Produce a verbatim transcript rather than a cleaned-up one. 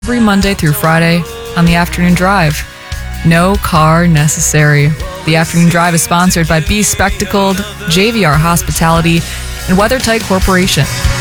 every Monday through Friday on the Afternoon Drive. No car necessary. The Afternoon Drive is sponsored by Be Spectacled, J V R Hospitality, and WeatherTight Corporation.